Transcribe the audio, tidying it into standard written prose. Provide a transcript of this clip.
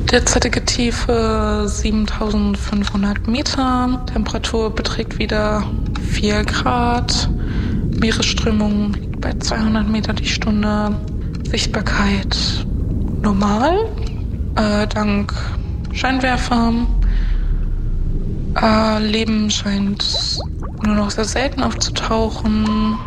Derzeitige Tiefe 7500 Meter. Temperatur beträgt wieder 4 Grad. Meeresströmung liegt bei 200 Meter die Stunde. Sichtbarkeit normal, dank Scheinwerfer. Leben scheint nur noch sehr selten aufzutauchen.